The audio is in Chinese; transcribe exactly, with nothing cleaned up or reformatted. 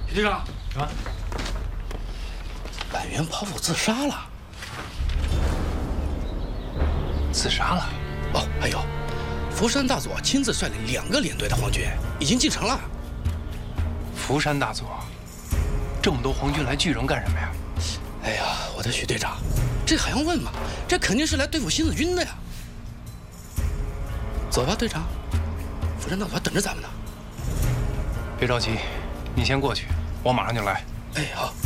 许队长， 啊， 板垣跑府自杀了。 自杀了？ 哦，还有，福山大佐亲自率领两个连队的皇军已经进城了。 福山大佐，这么多皇军来巨城干什么呀？ 哎呀，我的许队长，这还用问吗？这肯定是来对付新四军的呀。走吧，队长，福山大佐等着咱们呢。 别着急，你先过去，我马上就来。 哎，好。